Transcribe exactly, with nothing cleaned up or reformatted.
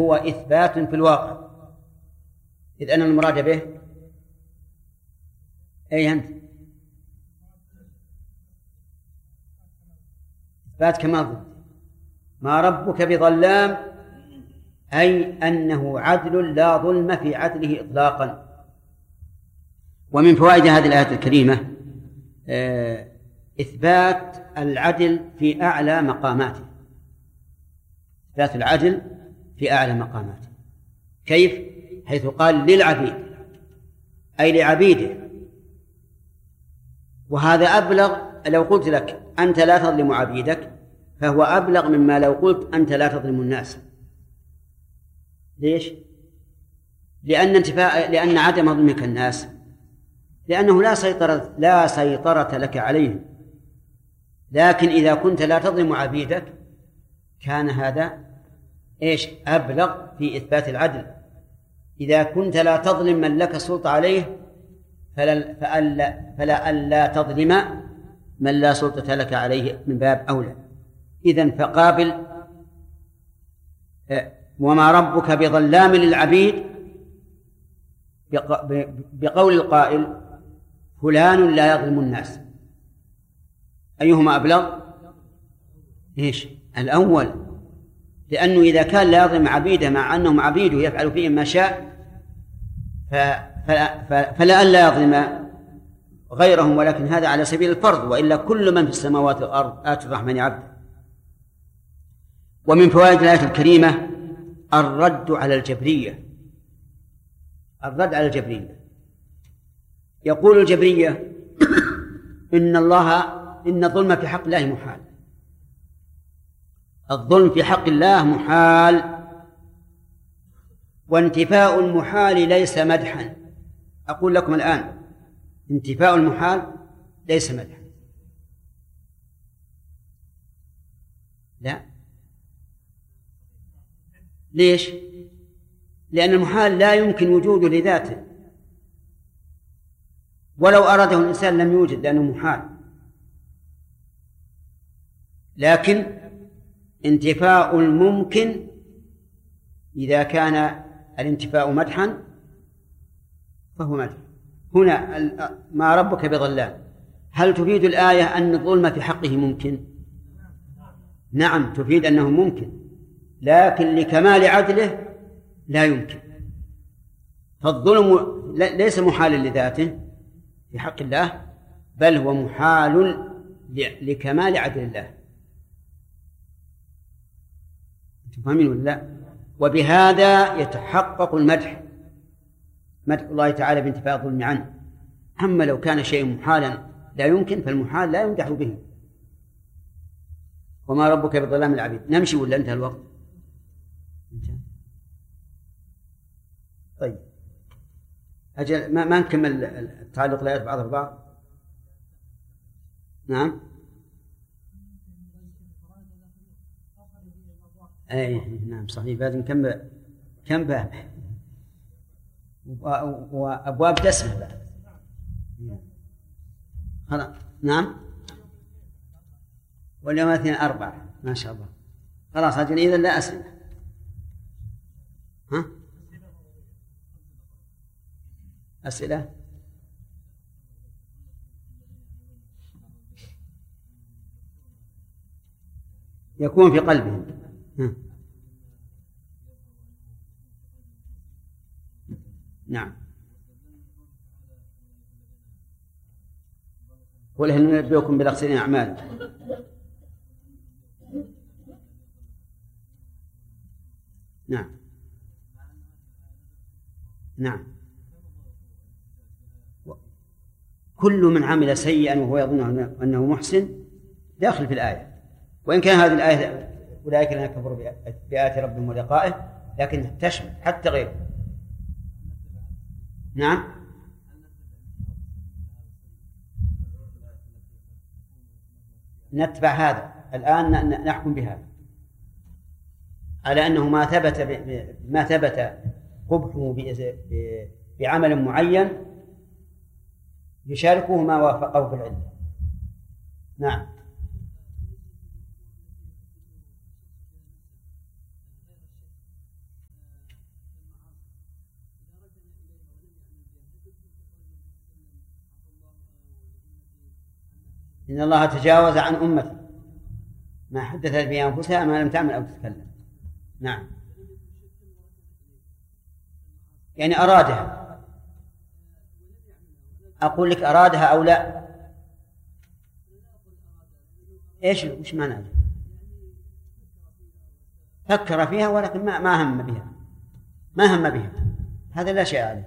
هو إثبات في الواقع، إذ أن المراد به أي أنت إثبات كما قلت ما ربك بظلام، أي أنه عدل لا ظلم في عدله إطلاقا. ومن فوائد هذه الآية الكريمة إثبات العدل في أعلى مقاماته، إثبات العدل في أعلى مقاماته. كيف؟ حيث قال للعبيد أي لعبيده، وهذا أبلغ. لو قلت لك أنت لا تظلم عبيدك فهو أبلغ مما لو قلت أنت لا تظلم الناس. ليش؟ لأن انتفاء لأن عدم ظلمك الناس لأنه لا سيطرة لا سيطرة لك عليهم، لكن إذا كنت لا تظلم عبيدك كان هذا إيش؟ أبلغ في إثبات العدل. إذا كنت لا تظلم من لك سلطة عليه فلا فألا, فلا ألا تظلم من لا سلطة لك عليه من باب أولى. إذن فقابل وما ربك بظلام للعبيد بقول القائل فلان لا يظلم الناس، أيهما أبلغ؟ إيش؟ الأول، لأنه إذا كان لا يظلم عبيده مع أنهم عبيده يفعل فيهم ما شاء فلا ألا يظلم غيرهم، ولكن هذا على سبيل الفرض، وإلا كل من في السماوات والأرض آتي الرحمن عبدا. ومن فوائد الآية الكريمة الرد على الجبرية، الرد على الجبرية. يقول الجبرية إن الله إن الظلم في حق الله محال، الظلم في حق الله محال، وانتفاء المحال ليس مدحا. أقول لكم الآن انتفاء المحال ليس مدحا، لا. ليش؟ لأن المحال لا يمكن وجوده لذاته، ولو أراده الإنسان لم يوجد لأنه محال. لكن انتفاء الممكن إذا كان الانتفاء مدحا فهو مدح. هنا ما ربك بظلام، هل تفيد الآية أن الظلم في حقه ممكن؟ نعم، تفيد أنه ممكن، لكن لكمال عدله لا يمكن. فالظلم ليس محالا لذاته في حق الله، بل هو محال لكمال عدل الله. تفهمين ولا لا؟ وبهذا يتحقق المدح، مدح الله تعالى بانتفاء الظلم عنه. أما لو كان شيء محالا لا يمكن فالمحال لا يمدح به. وما ربك بظلام العبيد. نمشي ولا انتهى الوقت؟ طيب أجل ما, ما نكمل التعلق الآيات بعضها ببعض. نعم أي نعم صحيح، بعد نكمل كم باب وأبواب تسمى بعد. خلاص نعم، واليوم اثنين أربعة ما شاء الله. خلاص أجل إذا لا أسئلة. ها أسئلة؟ يكون في قلبهم. ها. نعم. قل هل ننبئكم بالأخسرين أعمالا. نعم نعم. كل من عمل سيئا وهو يظن أنه محسن داخل في الآية، وإن كان هذه الآية أولئك الذين كفروا بآيات ربهم ولقائه، لكن تشمل حتى غيره. نعم نتبع هذا الآن، نحكم بهذا على أنه ما ثبت ما ثبت قبحه بعمل معين يشاركه ما وافقه في العلم. نعم إن الله تجاوز عن أمتي ما حدثت به أنفسها ما لم تعمل أو تتكلم. نعم، يعني أرادها. أقول لك أرادها أو لا؟ إيش وش معنى؟ فكر فيها ولكن ما ما هم بها، ما هم بها، هذا لا شيء عليه.